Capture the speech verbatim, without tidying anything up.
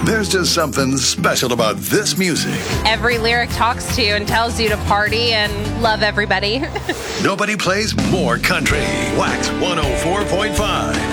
There's just something special about this music. Every lyric talks to you and tells you to party and love everybody. Nobody plays more country. Wax one oh four point five.